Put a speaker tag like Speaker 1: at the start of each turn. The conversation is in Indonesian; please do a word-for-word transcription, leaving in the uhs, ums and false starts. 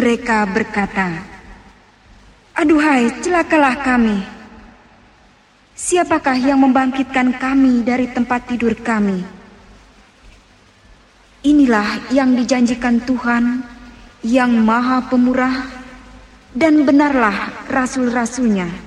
Speaker 1: mereka berkata, "Aduhai, celakalah kami. Siapakah yang membangkitkan kami dari tempat tidur kami?" Inilah yang dijanjikan Tuhan yang Maha Pemurah, dan benarlah rasul-rasulnya.